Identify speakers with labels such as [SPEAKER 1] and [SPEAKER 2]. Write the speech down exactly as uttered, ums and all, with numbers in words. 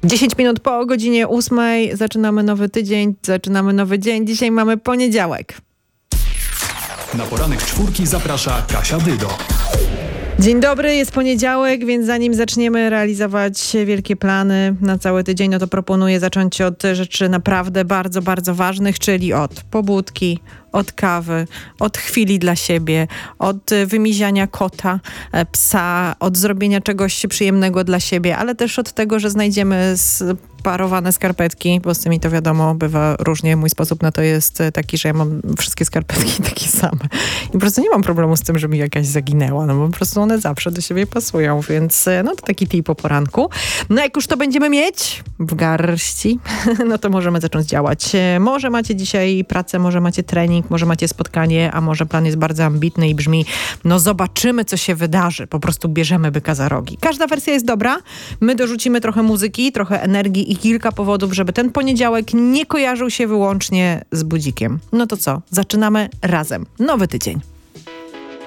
[SPEAKER 1] dziesięć minut po godzinie ósmej zaczynamy nowy tydzień, zaczynamy nowy dzień. Dzisiaj mamy poniedziałek.
[SPEAKER 2] Na poranek czwórki zaprasza Kasia Dydo.
[SPEAKER 1] Dzień dobry, jest poniedziałek, więc zanim zaczniemy realizować wielkie plany na cały tydzień, no to proponuję zacząć od rzeczy naprawdę bardzo, bardzo ważnych, czyli od pobudki, od kawy, od chwili dla siebie, od wymiziania kota, psa, od zrobienia czegoś przyjemnego dla siebie, ale też od tego, że znajdziemy sparowane skarpetki, bo z tymi to wiadomo, bywa różnie. Mój sposób na to jest taki, że ja mam wszystkie skarpetki takie same. I po prostu nie mam problemu z tym, że mi jakaś zaginęła, no bo po prostu one zawsze do siebie pasują, więc no to taki tip po poranku. No jak już to będziemy mieć w garści, no to możemy zacząć działać. Może macie dzisiaj pracę, może macie trening, może macie spotkanie, a może plan jest bardzo ambitny i brzmi, no zobaczymy, co się wydarzy. Po prostu bierzemy byka za rogi. Każda wersja jest dobra. My dorzucimy trochę muzyki, trochę energii i kilka powodów, żeby ten poniedziałek nie kojarzył się wyłącznie z budzikiem. No to co? Zaczynamy razem. Nowy tydzień.